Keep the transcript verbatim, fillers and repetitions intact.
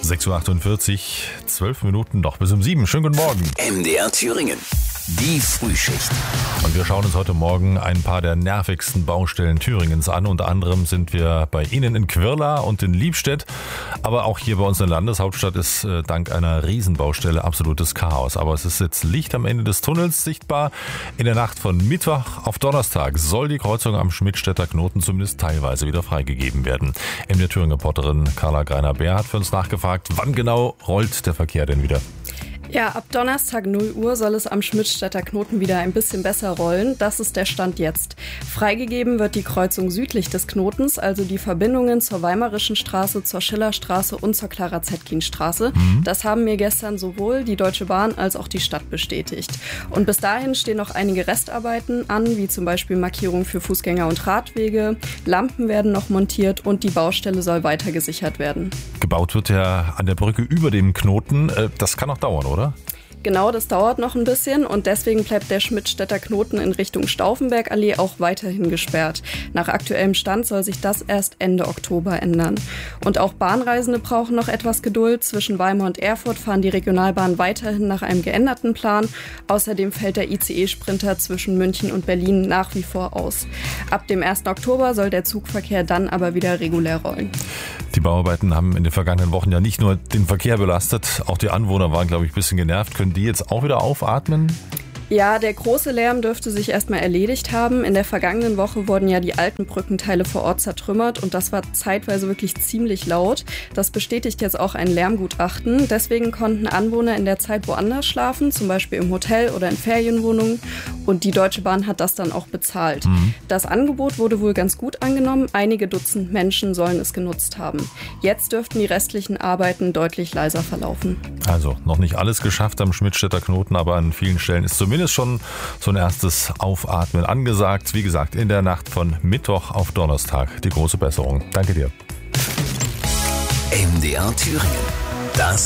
sechs Uhr achtundvierzig, zwölf Minuten noch bis um sieben. Schönen guten Morgen. M D R Thüringen. Die Frühschicht. Und wir schauen uns heute Morgen ein paar der nervigsten Baustellen Thüringens an. Unter anderem sind wir bei Ihnen in Quirla und in Liebstedt. Aber auch hier bei uns in der Landeshauptstadt ist äh, dank einer Riesenbaustelle absolutes Chaos. Aber es ist jetzt Licht am Ende des Tunnels sichtbar. In der Nacht von Mittwoch auf Donnerstag soll die Kreuzung am Schmidtstädter Knoten zumindest teilweise wieder freigegeben werden. M D R Thüringen-Reporterin Carla Greiner-Beer hat für uns nachgefragt, wann genau rollt der Verkehr denn wieder? Ja, ab Donnerstag null Uhr soll es am Schmidtstädter Knoten wieder ein bisschen besser rollen. Das ist der Stand jetzt. Freigegeben wird die Kreuzung südlich des Knotens, also die Verbindungen zur Weimarischen Straße, zur Schillerstraße und zur Clara-Zetkin-Straße. Mhm. Das haben mir gestern sowohl die Deutsche Bahn als auch die Stadt bestätigt. Und bis dahin stehen noch einige Restarbeiten an, wie zum Beispiel Markierungen für Fußgänger und Radwege. Lampen werden noch montiert und die Baustelle soll weiter gesichert werden. Gebaut wird ja an der Brücke über dem Knoten. Das kann noch dauern, oder? Genau, das dauert noch ein bisschen und deswegen bleibt der Schmidtstädter Knoten in Richtung Stauffenbergallee auch weiterhin gesperrt. Nach aktuellem Stand soll sich das erst Ende Oktober ändern. Und auch Bahnreisende brauchen noch etwas Geduld. Zwischen Weimar und Erfurt fahren die Regionalbahnen weiterhin nach einem geänderten Plan. Außerdem fällt der I C E-Sprinter zwischen München und Berlin nach wie vor aus. Ab dem ersten Oktober soll der Zugverkehr dann aber wieder regulär rollen. Die Bauarbeiten haben in den vergangenen Wochen ja nicht nur den Verkehr belastet, auch die Anwohner waren, glaube ich, ein bisschen genervt. Können die jetzt auch wieder aufatmen? Ja, der große Lärm dürfte sich erstmal erledigt haben. In der vergangenen Woche wurden ja die alten Brückenteile vor Ort zertrümmert und das war zeitweise wirklich ziemlich laut. Das bestätigt jetzt auch ein Lärmgutachten. Deswegen konnten Anwohner in der Zeit woanders schlafen, zum Beispiel im Hotel oder in Ferienwohnungen. Und die Deutsche Bahn hat das dann auch bezahlt. Mhm. Das Angebot wurde wohl ganz gut angenommen. Einige Dutzend Menschen sollen es genutzt haben. Jetzt dürften die restlichen Arbeiten deutlich leiser verlaufen. Also noch nicht alles geschafft am Schmidtstädter Knoten, aber an vielen Stellen ist zumindest ist schon so ein erstes Aufatmen angesagt. Wie gesagt, in der Nacht von Mittwoch auf Donnerstag die große Besserung. Danke dir. M D R Thüringen. Das